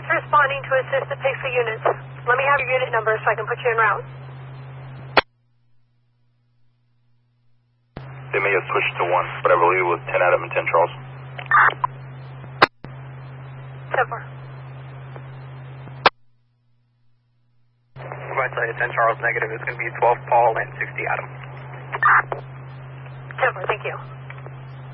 units responding to assist the Pixel units. Let me have your unit number so I can put you en route. They may have switched to 1, but I believe it was 10 Adam and 10 Charles. 10-4. I'm going to tell you 10 Charles negative. It's going to be 12 Paul and 60 Adam. 10-4, thank you.